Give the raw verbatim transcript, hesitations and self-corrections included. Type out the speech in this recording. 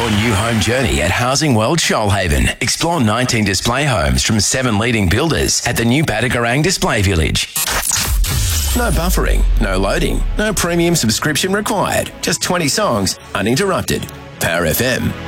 your new home journey at Housing World Shoalhaven. Explore nineteen display homes from seven leading builders at the new Batagarang Display Village. No buffering, no loading, no premium subscription required. Just twenty songs, uninterrupted. Power F M.